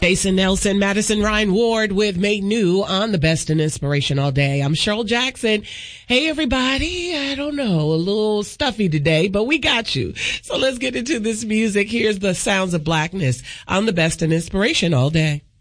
Jason Nelson, Madison Ryan Ward with Made New on the Best in Inspiration All Day. I'm Cheryl Jackson. Hey, everybody. I don't know, a little stuffy today, but we got you. So let's get into this music. Here's the Sounds of Blackness on the Best in Inspiration All Day.